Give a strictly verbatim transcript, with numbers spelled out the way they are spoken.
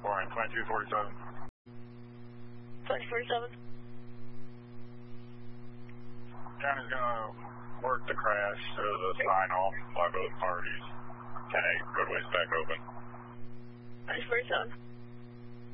Warren, twenty-two forty-seven. twenty forty-seven. County's gonna work the crash to the sign off by both parties. ten eight, roadway's back open. twenty forty-seven.